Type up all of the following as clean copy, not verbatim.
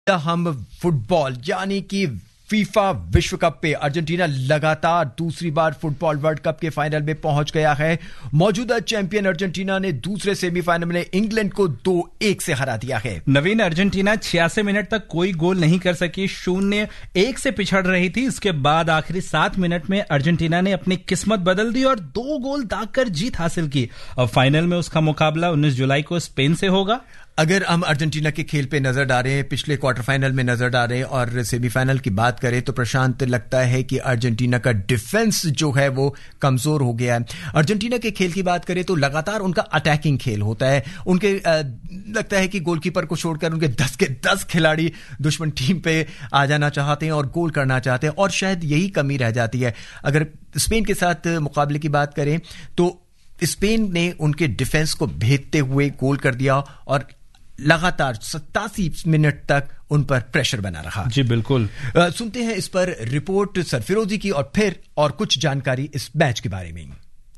हम फुटबॉल यानी कि फीफा विश्व कप पे अर्जेंटीना लगातार दूसरी बार फुटबॉल वर्ल्ड कप के फाइनल में पहुंच गया है। मौजूदा चैंपियन अर्जेंटीना ने दूसरे सेमीफाइनल में इंग्लैंड को 2-1 से हरा दिया है। नवीन, अर्जेंटीना 86 मिनट तक कोई गोल नहीं कर सकी, 0-1 से पिछड़ रही थी। इसके बाद आखिरी 7 मिनट में अर्जेंटीना ने अपनी किस्मत बदल दी और 2 गोल दागकर जीत हासिल की। अब फाइनल में उसका मुकाबला 19 जुलाई को स्पेन से होगा। अगर हम अर्जेंटीना के खेल पे नजर डालें हैं, पिछले क्वार्टर फाइनल में नजर डालें और सेमीफाइनल की बात करें तो प्रशांत, लगता है कि अर्जेंटीना का डिफेंस जो है वो कमजोर हो गया है। अर्जेंटीना के खेल की बात करें तो लगातार उनका अटैकिंग खेल होता है। उनके लगता है कि गोलकीपर को छोड़कर उनके 10 के 10 खिलाड़ी दुश्मन टीम पे आ जाना चाहते हैं और गोल करना चाहते हैं, और शायद यही कमी रह जाती है। अगर स्पेन के साथ मुकाबले की बात करें तो स्पेन ने उनके डिफेंस को भेदते हुए गोल कर दिया और लगातार 87 मिनट तक उन पर प्रेशर बना रहा। जी बिल्कुल। सुनते हैं इस पर रिपोर्ट सरफिरोजी की और कुछ जानकारी इस मैच के बारे में।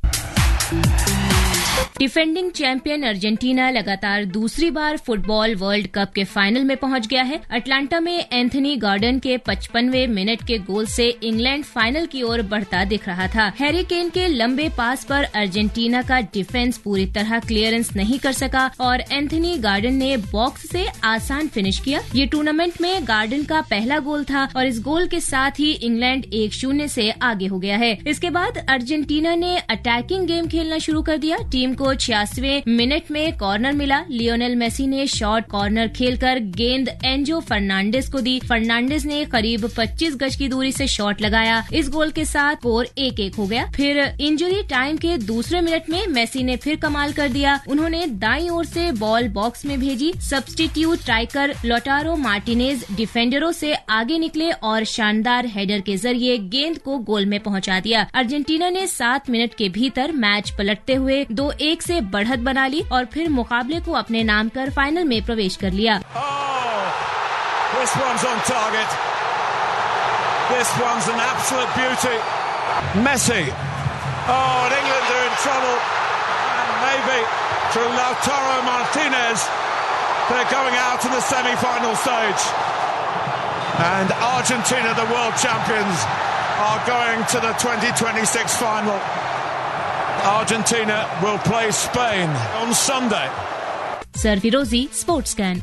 डिफेंडिंग चैंपियन अर्जेंटीना लगातार दूसरी बार फुटबॉल वर्ल्ड कप के फाइनल में पहुंच गया है। अटलांटा में एंथनी गॉर्डन के 55वें मिनट के गोल से इंग्लैंड फाइनल की ओर बढ़ता दिख रहा था। हैरी केन के लंबे पास पर अर्जेंटीना का डिफेंस पूरी तरह क्लियरेंस नहीं कर सका और एंथनी गॉर्डन ने बॉक्स से आसान फिनिश किया। ये टूर्नामेंट में गॉर्डन का पहला गोल था और इस गोल के साथ ही इंग्लैंड 1-0 से आगे हो गया है। इसके बाद अर्जेंटीना ने अटैकिंग गेम खेलना शुरू कर दिया। टीम को 86वें मिनट में कॉर्नर मिला। लियोनेल मेसी ने शॉर्ट कॉर्नर खेलकर गेंद एंजो फर्नांडिस को दी। फर्नांडिस ने करीब 25 गज की दूरी से शॉट लगाया। इस गोल के साथ स्कोर 1-1 हो गया। फिर इंजरी टाइम के दूसरे मिनट में मेसी ने फिर कमाल कर दिया। उन्होंने दाईं ओर से बॉल बॉक्स में भेजी। सब्स्टिट्यूट स्ट्राइकर लोटारो मार्टिनेज डिफेंडरों से आगे निकले और शानदार हेडर के जरिए गेंद को गोल में पहुंचा दिया। अर्जेंटीना ने 7 मिनट के भीतर मैच पलटते हुए 2-1 से बढ़त बना ली और फिर मुकाबले को अपने नाम कर फाइनल में प्रवेश कर लिया। This one's on target. This one's an absolute beauty. Messi. Oh, and England are in trouble. And maybe through Lautaro Martinez, they're going out to the semi-final stage. And Argentina, the world champions, are going to the 2026 final. Argentina will play Spain on Sunday. सरफिरोजी sports can.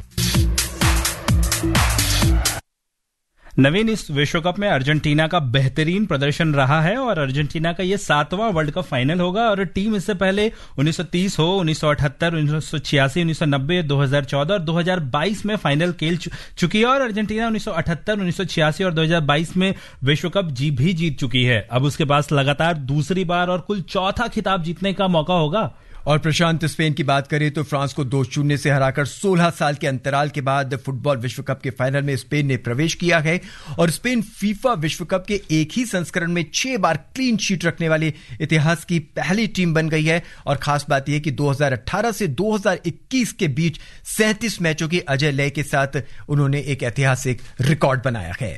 नवीन, इस विश्व cup में Argentina का बेहतरीन प्रदर्शन रहा है और Argentina का ये 7वां वर्ल्ड कप फाइनल होगा। और टीम इससे पहले 1930 हो, 1978, 1986, 1990, 2014 और 2022 में फाइनल खेल चुकी है और अर्जेंटीना 1978, 1986 और 2022 में विश्व कप भी जीत चुकी है। अब उसके पास लगातार दूसरी बार और कुल 4था खिताब जीतने का मौका होगा। और प्रशांत, स्पेन की बात करें तो फ्रांस को 2-0 से हराकर 16 साल के अंतराल के बाद फुटबॉल विश्व कप के फाइनल में स्पेन ने प्रवेश किया है। और स्पेन फीफा विश्व कप के एक ही संस्करण में 6 बार क्लीन शीट रखने वाली इतिहास की पहली टीम बन गई है। और खास बात यह कि 2018 से 2021 के बीच 37 मैचों की अजय लय के साथ उन्होंने एक ऐतिहासिक रिकॉर्ड बनाया है।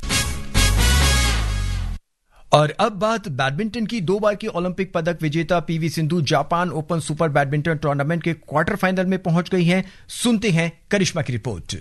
और अब बात बैडमिंटन की। 2 बार की ओलंपिक पदक विजेता PV Sindhu Japan open super badminton tournament के क्वार्टर फाइनल में पहुंच गई हैं। सुनते हैं करिश्मा की रिपोर्ट।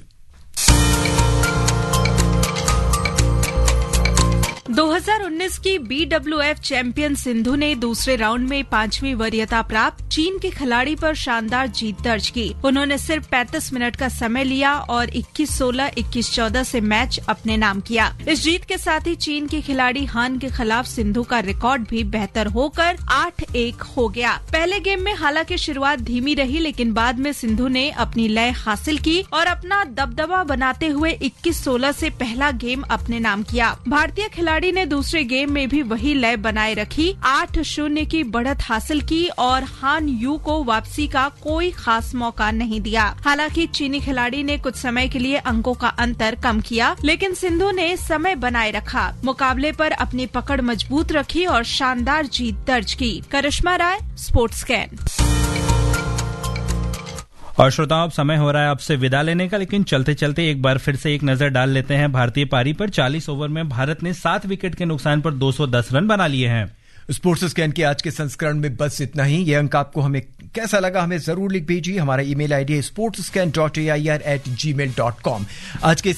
2019 की BWF चैंपियन सिंधु ने दूसरे राउंड में 5वीं वरीयता प्राप्त चीन के खिलाड़ी पर शानदार जीत दर्ज की। उन्होंने सिर्फ 35 मिनट का समय लिया और 21-16, 21-14 से मैच अपने नाम किया। इस जीत के साथ ही चीन के खिलाड़ी हान के खिलाफ सिंधु का रिकॉर्ड भी बेहतर होकर 8-1 हो गया। पहले गेम में हालांकि शुरुआत धीमी रही, लेकिन बाद में सिंधु ने अपनी लय हासिल की और अपना दबदबा बनाते हुए 21-16 से पहला गेम अपने नाम किया। भारतीय खिलाड़ी ने दूसरे गेम में भी वही लय बनाए रखी, 8-0 की बढ़त हासिल की और हान यू को वापसी का कोई खास मौका नहीं दिया। हालांकि चीनी खिलाड़ी ने कुछ समय के लिए अंकों का अंतर कम किया, लेकिन सिंधु ने समय बनाए रखा, मुकाबले पर अपनी पकड़ मजबूत रखी और शानदार जीत दर्ज की। करिश्मा राय, स्पोर्ट्स कैन। और श्रोताओं, अब समय हो रहा है आपसे विदा लेने का, लेकिन चलते चलते एक बार फिर से एक नजर डाल लेते हैं भारतीय पारी पर। 40 ओवर में भारत ने 7 विकेट के नुकसान पर 210 रन बना लिए हैं। स्पोर्ट्स स्कैन के आज के संस्करण में बस इतना ही। ये अंक आपको हमें कैसा लगा हमें जरूर लिख भेजिए। हमारा ईमेल आईडी है sportscan.air@gmail.com। आज के